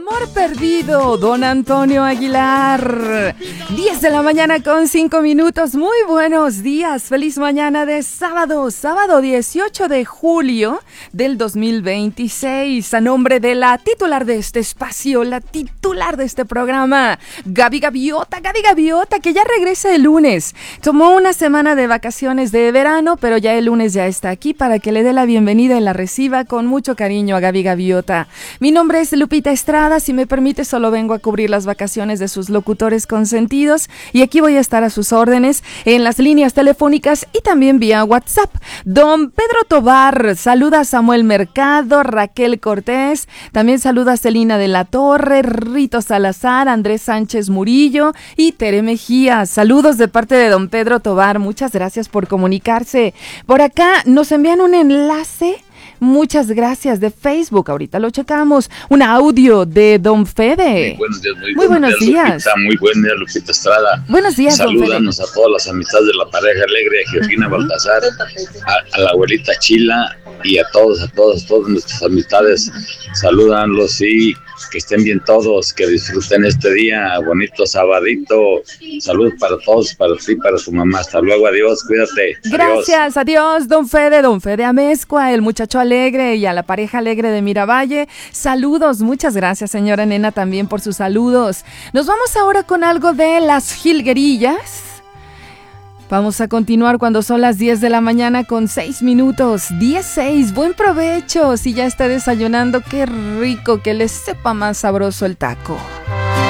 Amor perdido, don Antonio Aguilar. 10 de la mañana con 5 minutos. Muy buenos días. Feliz mañana de sábado 18 de julio del 2026. A nombre de la titular de este espacio, la titular de este programa, Gaby Gaviota, que ya regresa el lunes. Tomó una semana de vacaciones de verano, pero ya el lunes ya está aquí para que le dé la bienvenida y la reciba con mucho cariño a Gaby Gaviota. Mi nombre es Lupita Estrada. Si me permite, solo vengo a cubrir las vacaciones de sus locutores consentidos y aquí voy a estar a sus órdenes en las líneas telefónicas y también vía WhatsApp. Don Pedro Tobar saluda a Samuel Mercado, Raquel Cortés, también saluda a Celina de la Torre, Rito Salazar, Andrés Sánchez Murillo y Tere Mejía. Saludos de parte de don Pedro Tobar, muchas gracias por comunicarse. Por acá nos envían un enlace. Muchas gracias de Facebook, ahorita lo checamos. Un audio de don Fede. Muy buenos días. Lupita, muy buenos días, Lupita Estrada. Buenos días, salúdanos a todas las amistades de la pareja alegre, a Georgina Baltasar, a la abuelita Chila y a todas nuestras amistades. Salúdanlos y que estén bien todos, que disfruten este día, bonito sabadito. Salud para todos, para ti, para tu mamá. Hasta luego, adiós, cuídate. Gracias, adiós, don Fede Amezcua, el muchacho alegre y a la pareja alegre de Miravalle. Saludos, muchas gracias, señora nena, también por sus saludos. Nos vamos ahora con algo de las jilguerillas. Vamos a continuar cuando son las 10 de la mañana con 6 minutos. 10:06, buen provecho. Si ya está desayunando, qué rico, que les sepa más sabroso el taco.